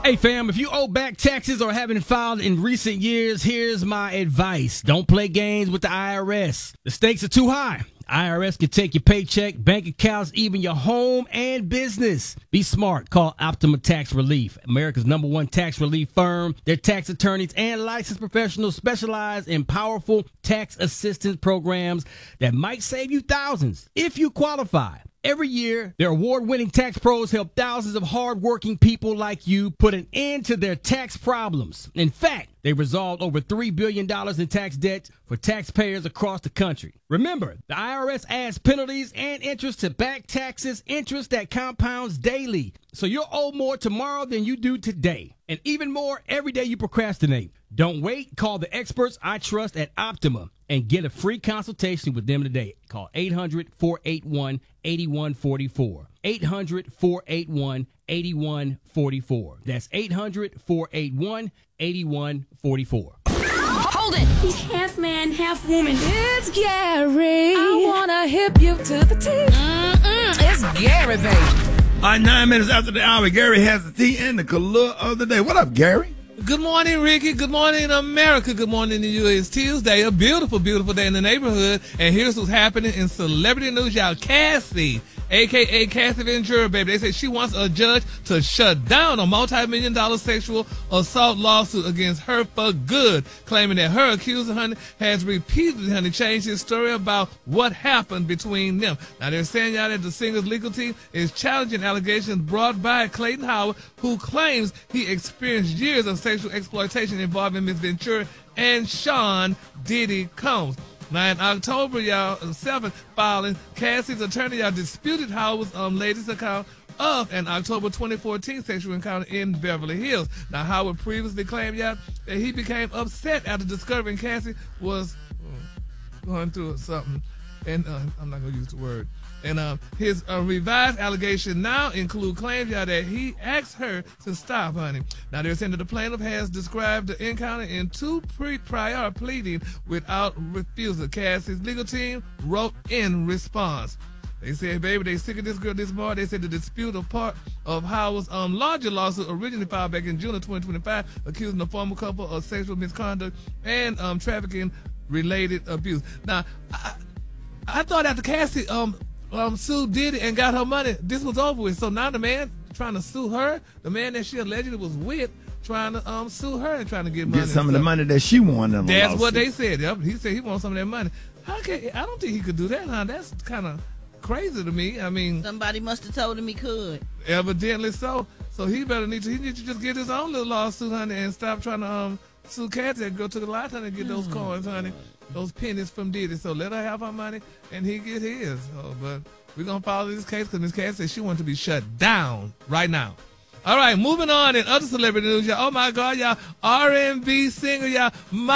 Hey fam, if you owe back taxes or haven't filed in recent years, here's my advice. Don't play games with the IRS. The stakes are too high. IRS can take your paycheck, bank accounts, even your home and business. Be smart. Call Optima Tax Relief, America's #1 tax relief firm. Their tax attorneys and licensed professionals specialize in powerful tax assistance programs that might save you thousands if you qualify. Every year, their award-winning tax pros help thousands of hard-working people like you put an end to their tax problems. In fact, they resolved over $3 billion in tax debt for taxpayers across the country. Remember, the IRS adds penalties and interest to back taxes, interest that compounds daily. So you'll owe more tomorrow than you do today. And even more every day you procrastinate. Don't wait. Call the experts I trust at Optima and get a free consultation with them today. Call 800-481-8144. 800-481-8144. That's 800-481-8144. Hold it! He's half man, half woman. It's Gary. I wanna hip you to the teeth. It's Gary, baby. All right, 9 minutes after the hour, Gary has the tea and the color of the day. What up, Gary? Good morning, Ricky. Good morning, America. Good morning to you. It's Tuesday, a beautiful, beautiful day in the neighborhood. And here's what's happening in celebrity news, y'all. Cassie, a.k.a. Cassie Ventura, baby. They say she wants a judge to shut down a multi-million-dollar sexual assault lawsuit against her for good, claiming that her accuser, honey, has repeatedly, honey, changed his story about what happened between them. Now, they're saying, y'all, that the singer's legal team is challenging allegations brought by Clayton Howard, who claims he experienced years of sexual exploitation involving Ms. Ventura and Sean Diddy Combs. Now, in October, y'all, 7th filing, Cassie's attorney, y'all, disputed Howard's latest account of an October 2014 sexual encounter in Beverly Hills. Now, Howard previously claimed, y'all, that he became upset after discovering Cassie was going through something. And I'm not going to use the word. And his revised allegation now include claims, y'all, that he asked her to stop, honey. Now, they're saying that the plaintiff has described the encounter in two prior pleading without refusal. Cassie's legal team wrote in response. They said, baby, they sick of this girl this morning. They said the dispute of part of Howard's larger lawsuit originally filed back in June of 2025, accusing the former couple of sexual misconduct and trafficking related abuse. Now, I thought after Cassie sued Diddy and got her money, this was over with. So now the man trying to sue her, the man that she allegedly was with, trying to sue her and trying to get money. Get some of the money that she wanted. That's what they said. Yep. He said he wants some of that money. I don't think he could do that, huh? That's kind of crazy to me. I mean, somebody must have told him he could. Evidently so. So he need to just get his own little lawsuit, honey, and stop trying to sue Cassie and go to the lot, honey, and get those coins, honey. Those pennies from Diddy. So let her have her money and he get his. But we're going to follow this case because Ms. Cass said she wants to be shut down right now. All right, moving on in other celebrity news, y'all. Oh, my God, y'all. R&B singer, y'all.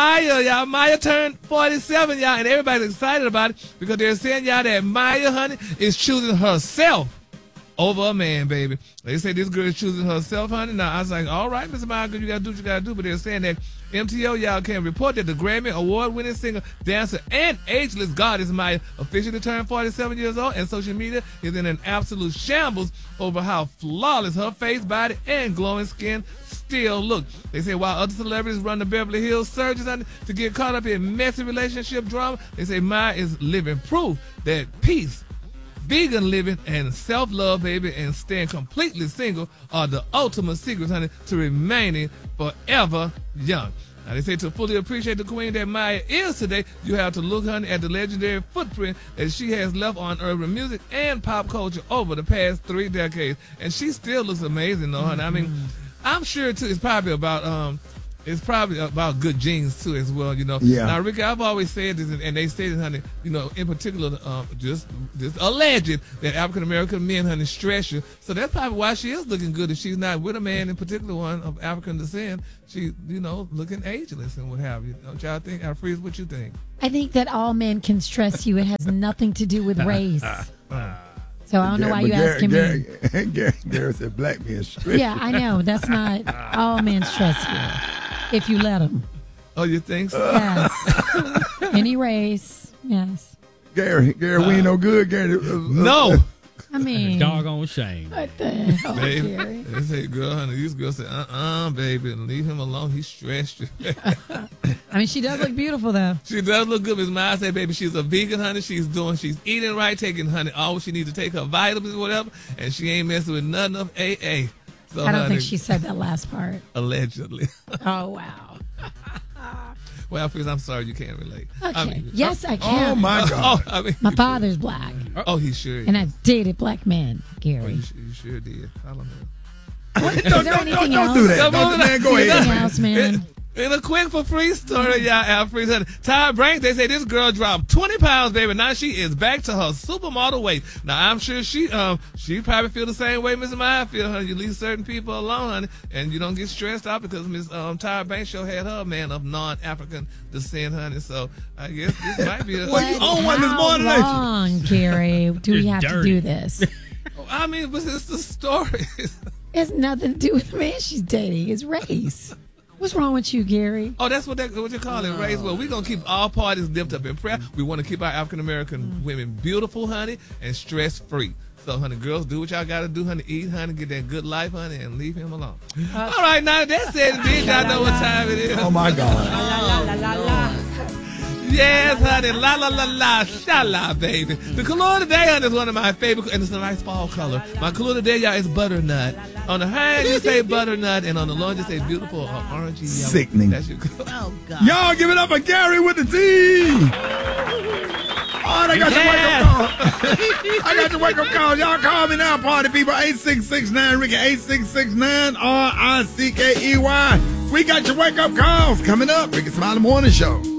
Maya turned 47, y'all. And everybody's excited about it because they're saying, y'all, that Maya, honey, is choosing herself over a man, baby. They say this girl is choosing herself, honey. Now, I was like, all right, Mr. Maya, you got to do what you got to do. But they're saying that MTO, y'all, can report that the Grammy award-winning singer, dancer, and ageless goddess Maya officially turned 47 years old, and social media is in an absolute shambles over how flawless her face, body, and glowing skin still look. They say while other celebrities run the Beverly Hills surges to get caught up in messy relationship drama, they say Maya is living proof that peace, vegan living, and self-love, baby, and staying completely single are the ultimate secrets, honey, to remaining forever young. Now, they say to fully appreciate the queen that Maya is today, you have to look, honey, at the legendary footprint that she has left on urban music and pop culture over the past 3 decades. And she still looks amazing, though, honey. I mean, I'm sure, too, it's probably about good genes too, as well, you know. Yeah. Now, Ricky, I've always said this, and they say this, honey, you know, in particular, just alleged that African American men, honey, stress you. So that's probably why she is looking good. If she's not with a man, in particular one of African descent, she, you know, looking ageless and what have you. Don't y'all think? Freeze, what you think? I think that all men can stress you. It has nothing to do with race. So I don't know why you asking me. Gary said black men stress. Yeah, I know. That's not all men stress you if you let them. Oh, you think so? Yes. Any race, yes. Gary, we ain't no good, Gary. No. I mean, Doggone shame. what the hell, Baby, Gary? they say, girl, honey, these girls say, baby, leave him alone. He's stressed. I mean, she does look beautiful, though. She does look good. Miss Miles said, baby, she's a vegan, honey. She's eating right, taking, honey, all she needs to take her vitamins or whatever, and she ain't messing with nothing of AA. So, I don't honey, think she said that last part. allegedly. Oh, wow. Well, Frizz, I'm sorry you can't relate. Okay. Yes, I can. Oh, my God. My father's black, Oh, he sure. and I dated black men, Gary. You sure did. I don't know. Is there anything else? Don't do that. Come on, Man, go ahead. Anything else, man? In a quick for free story, y'all, Al Freeze. Tyra Banks, they say this girl dropped 20 pounds, baby. Now she is back to her supermodel weight. Now I'm sure she probably feel the same way Mr. Maya feel, honey. You leave certain people alone, honey, and you don't get stressed out because Miss Tyra Banks show had her man of non-African descent, honey. So I guess this might be a. Well, you own one this morning, ain't you? How long, Gary, do we It's have to dirty. do this? I mean, but it's the story. It has nothing to do with the man she's dating. It's race. What's wrong with you, Gary? Oh, that's what you call it, race. Well, we're going to keep all parties dipped up in prayer. We want to keep our African-American women beautiful, honey, and stress-free. So, honey, girls, do what y'all got to do, honey. Eat, honey, get that good life, honey, and leave him alone. All right, now that's it. Bitch, y'all know what time it is. Oh, my God. Yes, honey. La, la, la, la. Sha-la, baby. The color today, honey, is one of my favorite, and it's a nice fall color. My color today, y'all, is butternut. On the hand, you say butternut, and on the lawn, you say beautiful orangey yellow. Sickening. That's your color. Oh, God. Y'all give it up for Gary with the T. Oh, they got your wake-up call. I got your wake-up call. Y'all call me now, party people. 8669 Ricky, 8669 RICKEY. We got your wake-up calls coming up. Ricky Smiley Morning Show.